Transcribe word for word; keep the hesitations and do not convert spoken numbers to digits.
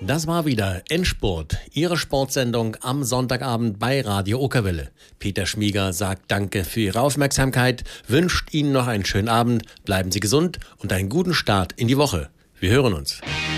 Das war wieder Endspurt, Ihre Sportsendung am Sonntagabend bei Radio Okerwelle. Peter Schmieger sagt Danke für Ihre Aufmerksamkeit, wünscht Ihnen noch einen schönen Abend, bleiben Sie gesund und einen guten Start in die Woche. Wir hören uns.